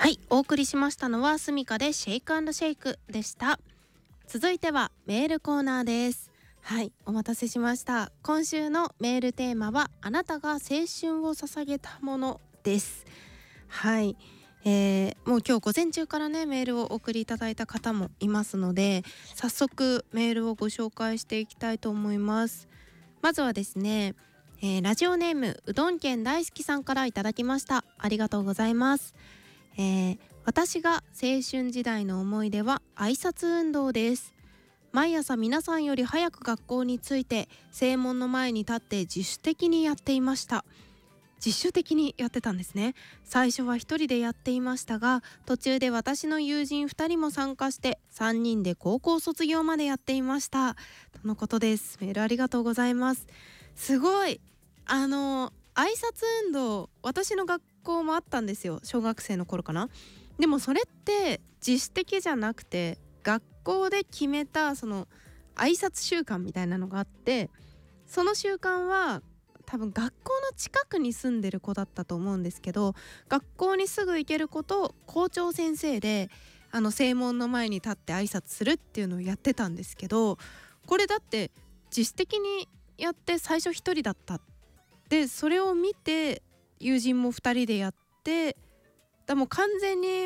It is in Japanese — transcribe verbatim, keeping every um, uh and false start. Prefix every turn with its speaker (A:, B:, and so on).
A: はい、お送りしましたのはスミカでシェイク&シェイクでした。続いてはメールコーナーです。はい、お待たせしました。今週のメールテーマはあなたが青春を捧げたものです。はい、えー、もう今日午前中からねメールをお送りいただいた方もいますので、早速メールをご紹介していきたいと思います。まずはですね、えー、ラジオネームうどん県大好きさんからいただきました。ありがとうございます。えー、私が青春時代の思い出は挨拶運動です。毎朝皆さんより早く学校に着いて正門の前に立って自主的にやっていました。自主的にやってたんですね。最初は一人でやっていましたが、途中で私の友人ふたりも参加してさんにんで高校卒業までやっていました、とのことです。メールありがとうございます。すごい、あの挨拶運動、私の学校もあったんですよ、小学生の頃かな。でもそれって自主的じゃなくて学校で決めたその挨拶習慣みたいなのがあって、その習慣は多分学校の近くに住んでる子だったと思うんですけど、学校にすぐ行ける子と校長先生であの正門の前に立って挨拶するっていうのをやってたんですけど、これだって自主的にやって最初一人だった。でそれを見て友人もふたりでやって、だもう完全に